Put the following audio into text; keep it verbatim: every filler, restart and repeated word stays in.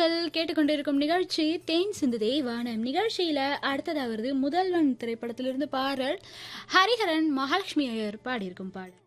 நேயர்கள் கேட்டுக்கொண்டிருக்கும் நிகழ்ச்சி தேன் சிந்துதே வானம். நிகழ்ச்சியில அடுத்ததாவது முதல்வன் திரைப்படத்திலிருந்து பாடல் ஹரிஹரன் மகாலட்சுமி ஐயர் பாடியிருக்கும் பாடல்.